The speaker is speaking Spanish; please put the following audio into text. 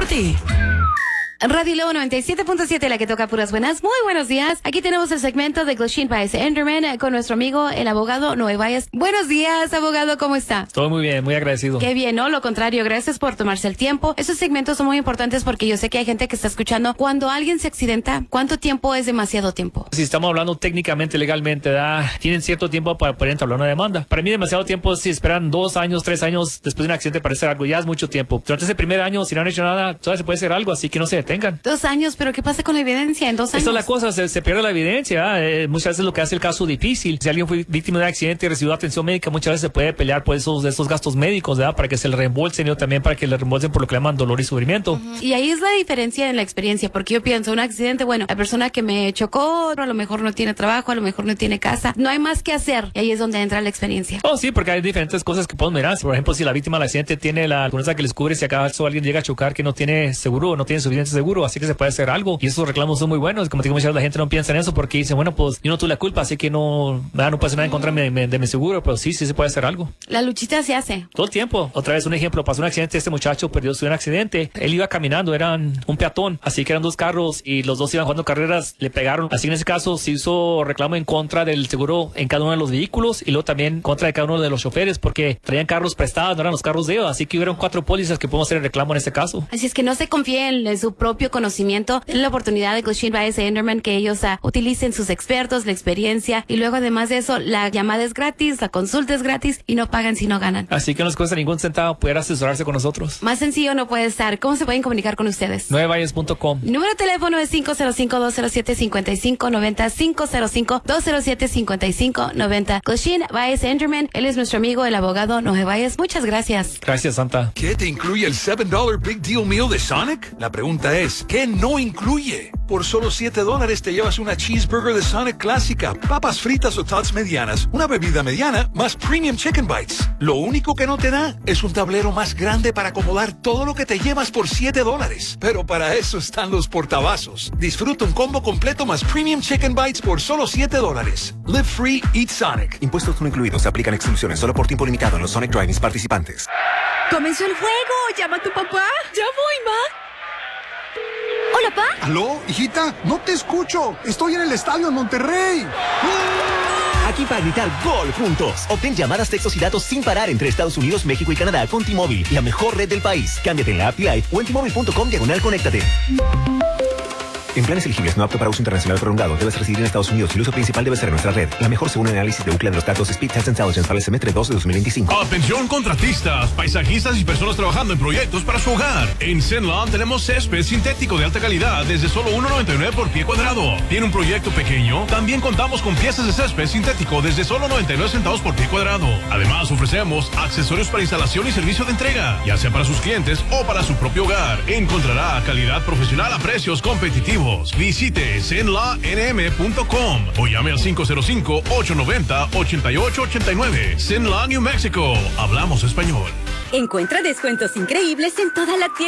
por ti. Radio Lobo 97.7, la que toca puras buenas. Muy buenos días. Aquí tenemos el segmento de Gloshin Baez Enderman con nuestro amigo, el abogado Noé Baez. Buenos días, abogado, ¿cómo está? Todo muy bien, muy agradecido. Qué bien, ¿no? Lo contrario, gracias por tomarse el tiempo. Estos segmentos son muy importantes porque yo sé que hay gente que está escuchando. Cuando alguien se accidenta, ¿cuánto tiempo es demasiado tiempo? Si estamos hablando técnicamente, legalmente, ¿verdad? Tienen cierto tiempo para poder entablar una demanda. Para mí, demasiado tiempo, si esperan 2 años, 3 años después de un accidente para hacer algo, ya es mucho tiempo. Durante ese primer año, si no han hecho nada, todavía se puede hacer algo, así que no se detengan. 2 años, pero ¿qué pasa con la evidencia en 2 años? Esta es la cosa, se pierde la evidencia. Muchas veces lo que hace el caso difícil. Si alguien fue víctima de un accidente y recibió atención médica, muchas veces se puede pelear por esos gastos médicos, ¿verdad? Para que se le reembolsen y también para que le reembolsen por lo que llaman dolor y sufrimiento. Y ahí es la diferencia en la experiencia, porque yo pienso, un accidente, bueno, la persona que me chocó, a lo mejor no tiene trabajo, a lo mejor no tiene casa, no hay más que hacer, y ahí es donde entra la experiencia. Oh, sí, porque hay diferentes cosas que podemos mirar. Por ejemplo, si la víctima del accidente tiene la seguridad que les cubre si acaso alguien llega a chocar que no tiene seguro o no tiene suficiente seguro, así que se puede hacer algo. Y esos reclamos son muy buenos. Como te digo, muchas veces la gente no piensa en eso porque dice, bueno, pues yo no tuve la culpa, así que no puedo hacer nada en contra de mi seguro, pero sí se puede hacer algo. La luchita se hace. Todo el tiempo. Otra vez un ejemplo, pasó un accidente, este muchacho perdió su accidente. Él iba caminando, eran un peatón, así que eran 2 carros y los 2 iban jugando carreras, le pegaron. Así que en ese caso se hizo reclamo en contra del seguro en cada uno de los vehículos y luego también en contra de cada uno de los choferes porque traían carros prestados, no eran los carros de ellos, así que hubieron 4 pólizas que podemos hacer el reclamo en este caso. Así es que no se confíen en su propio conocimiento, en la oportunidad de Gloshin Baez Enderman que ellos utilicen sus expertos, la experiencia y luego además de eso, la llamada es gratis, la consulta es gratis y no pagan si no ganan. Así que no les cuesta ningún centavo poder asesorarse con nosotros. Más sencillo no puede estar. ¿Cómo se pueden comunicar con ustedes? noebayes.com. Mi número de teléfono es 505-207-5590, 505-207-5590. Gloshin Baez Enderman, él es nuestro amigo, el abogado Noé Baez. Muchas gracias. Gracias, Santa. ¿Qué te incluye el $7 Big Deal Meal de Sonic? La pregunta es, ¿qué no incluye? Por solo $7 te llevas una cheeseburger de Sonic clásica, papas fritas o tots medianas, una bebida mediana, más premium chicken bites. Lo único que no te da es un tablero más grande para acomodar todo lo que te llevas por $7. Pero para eso están los portavasos. Disfruta un combo completo más premium chicken bites por solo $7. Live free, eat Sonic. Impuestos no incluidos. Se aplican exclusiones solo por tiempo limitado en los Sonic Drive-ins participantes. ¡Comenzó el juego! ¡Llama a tu papá! ¡Ya voy, ma! Hola, pa. ¿Aló, hijita? No te escucho. Estoy en el estadio en Monterrey. Aquí para gritar gol juntos. Obtén llamadas, textos y datos sin parar entre Estados Unidos, México y Canadá con T-Mobile, la mejor red del país. Cámbiate en la app Live o en T-Mobile.com/conéctate. En planes elegibles no apto para uso internacional prolongado, debes residir en Estados Unidos y el uso principal debe ser nuestra red. La mejor según el análisis de Ookla de los datos Speed Test Intelligence para el semestre 2 de 2025. Atención contratistas, paisajistas y personas trabajando en proyectos para su hogar. En Zenlawn tenemos césped sintético de alta calidad desde solo $1.99 por pie cuadrado. ¿Tiene un proyecto pequeño? También contamos con piezas de césped sintético desde solo 99 centavos por pie cuadrado. Además ofrecemos accesorios para instalación y servicio de entrega, ya sea para sus clientes o para su propio hogar. Encontrará calidad profesional a precios competitivos. Visite zenlanm.com o llame al 505-890-8889. Zenlawn, New Mexico. Hablamos español. Encuentra descuentos increíbles en toda la tienda.